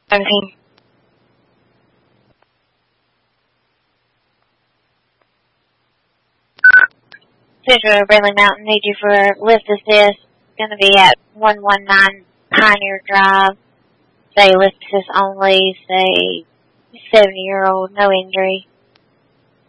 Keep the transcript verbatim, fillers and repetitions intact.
Okay. Central Brindley Mountain, need you for lift assist. Going to be at one one nine Pioneer Drive. Say lift assist only. Say seventy year old, no injury.